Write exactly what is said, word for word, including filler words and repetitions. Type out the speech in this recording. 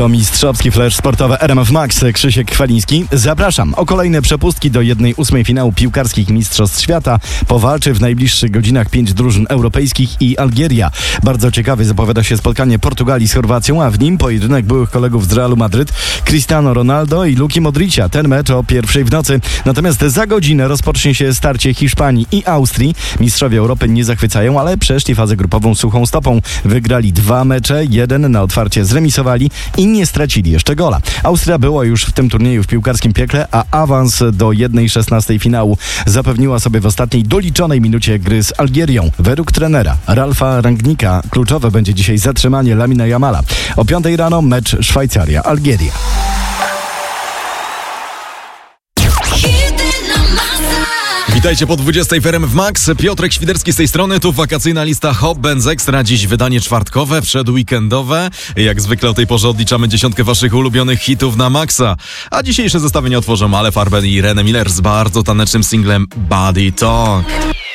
To mistrzowski flash sportowy R M F Max, Krzysiek Chwaliński. Zapraszam. O kolejne przepustki do jednej ósmej finału piłkarskich Mistrzostw Świata powalczy w najbliższych godzinach pięć drużyn europejskich i Algieria. Bardzo ciekawie zapowiada się spotkanie Portugalii z Chorwacją, a w nim pojedynek byłych kolegów z Realu Madryt, Cristiano Ronaldo i Luki Modricia. Ten mecz o pierwszej w nocy. Natomiast za godzinę rozpocznie się starcie Hiszpanii i Austrii. Mistrzowie Europy nie zachwycają, ale przeszli fazę grupową suchą stopą. Wygrali dwa mecze, jeden na otwarcie zremisowali i nie stracili jeszcze gola. Austria była już w tym turnieju w piłkarskim piekle, a awans do jednej szesnastej finału zapewniła sobie w ostatniej doliczonej minucie gry z Algierią. Według trenera Ralfa Rangnicka kluczowe będzie dzisiaj zatrzymanie Lamina Jamala. O piątej rano mecz Szwajcaria-Algieria. Witajcie po dwudziestej w R M F Max. Piotrek Świderski z tej strony. Tu wakacyjna lista Hop Benz Extra. Dziś wydanie czwartkowe, przedweekendowe. Jak zwykle o tej porze odliczamy dziesiątkę waszych ulubionych hitów na maksa. A dzisiejsze zestawienie otworzą Ale Farben i René Miller z bardzo tanecznym singlem Body Talk.